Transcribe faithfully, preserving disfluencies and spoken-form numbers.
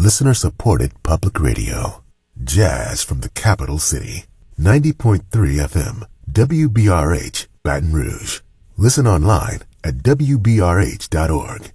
listener-supported public radio. Jazz from the capital city. ninety point three F M, W B R H, Baton Rouge. Listen online at W B R H dot org.